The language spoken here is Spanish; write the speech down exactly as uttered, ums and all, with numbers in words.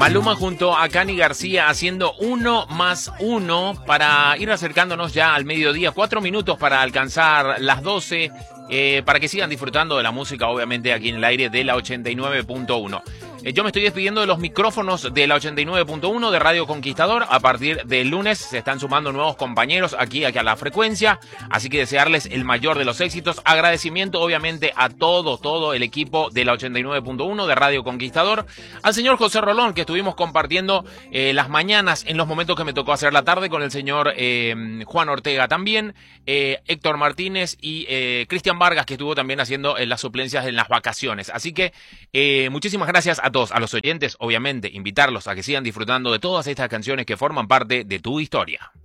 Maluma junto a Cani García haciendo uno más uno para ir acercándonos ya al mediodía. Cuatro minutos para alcanzar las doce, eh, para que sigan disfrutando de la música, obviamente, aquí en el aire de la ochenta y nueve punto uno. Eh, yo me estoy despidiendo de los micrófonos de la ochenta y nueve punto uno de Radio Conquistador. A partir del lunes se están sumando nuevos compañeros aquí, aquí a la frecuencia, así que desearles el mayor de los éxitos. Agradecimiento, obviamente, a todo, todo el equipo de la ochenta y nueve punto uno de Radio Conquistador. Al señor José Rolón, que estuvimos compartiendo eh, las mañanas en los momentos que me tocó hacer la tarde con el señor eh, Juan Ortega también, eh, Héctor Martínez y eh, Cristian Vargas, que estuvo también haciendo eh, las suplencias en las vacaciones. Así que eh, muchísimas gracias a todos, a los oyentes, obviamente, invitarlos a que sigan disfrutando de todas estas canciones que forman parte de tu historia.